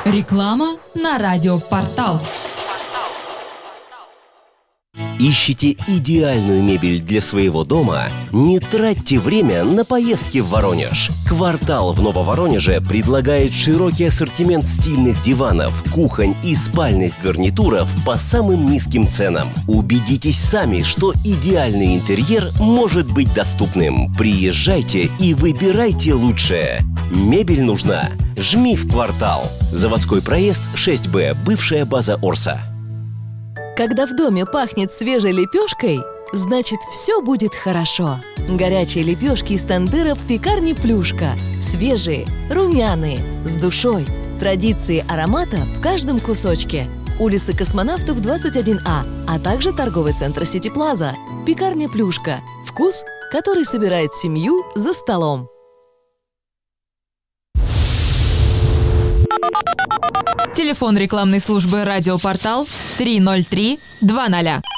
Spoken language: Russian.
Реклама на радиопортал. Ищете идеальную мебель для своего дома? Не тратьте время на поездки в Воронеж. «Квартал» в Нововоронеже предлагает широкий ассортимент стильных диванов, кухонь и спальных гарнитуров по самым низким ценам. Убедитесь сами, что идеальный интерьер может быть доступным. Приезжайте и выбирайте лучшее. Мебель нужна? Жми в «Квартал». Заводской проезд 6Б, бывшая база Орса. Когда в доме пахнет свежей лепешкой, значит, все будет хорошо. Горячие лепешки из тандыра в пекарне «Плюшка». Свежие, румяные, с душой. Традиции аромата в каждом кусочке. Улица Космонавтов, 21А, а также торговый центр «Сити Плаза». Пекарня «Плюшка». Вкус, который собирает семью за столом. Телефон рекламной службы «Радиопортал» 303 20.